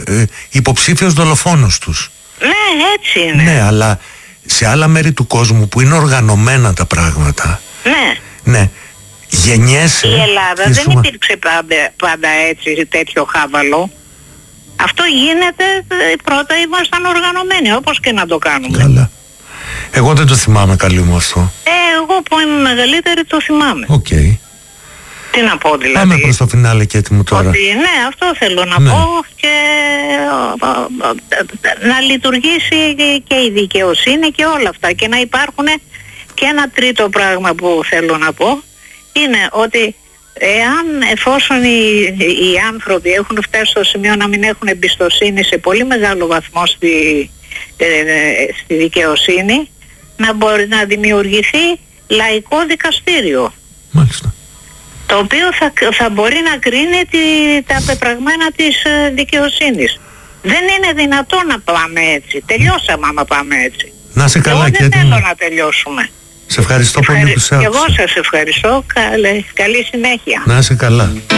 υποψήφιος δολοφόνος τους. Ναι, έτσι είναι. Ναι, αλλά σε άλλα μέρη του κόσμου που είναι οργανωμένα τα πράγματα. Ναι. Ναι. Γεννιέσαι. Η Ελλάδα δεν υπήρξε πάντα έτσι, τέτοιο χάβαλο. Αυτό γίνεται, πρώτα ήμασταν οργανωμένοι, όπως και να το κάνουμε. Καλά. Εγώ δεν το θυμάμαι, καλή μου, αυτό. Εγώ που είμαι μεγαλύτερη το θυμάμαι. Οκ. Τι να πω δηλαδή. Πάμε προς το φινάλε και έτοιμο τώρα. Ότι, ναι, αυτό θέλω να πω, και να λειτουργήσει και η δικαιοσύνη και όλα αυτά, και να υπάρχουν. Και ένα τρίτο πράγμα που θέλω να πω είναι ότι εφόσον οι άνθρωποι έχουν φτάσει στο σημείο να μην έχουν εμπιστοσύνη σε πολύ μεγάλο βαθμό στη δικαιοσύνη, να μπορεί να δημιουργηθεί λαϊκό δικαστήριο. Μάλιστα. Το οποίο θα μπορεί να κρίνει τα πεπραγμένα της δικαιοσύνης. Δεν είναι δυνατόν να πάμε έτσι. Τελειώσαμε άμα πάμε έτσι. Να είσαι καλά, και δεν θέλω να τελειώσουμε. Σε ευχαριστώ πολύ που σε άκουσα. Εγώ σας ευχαριστώ. Καλή συνέχεια. Να είσαι καλά.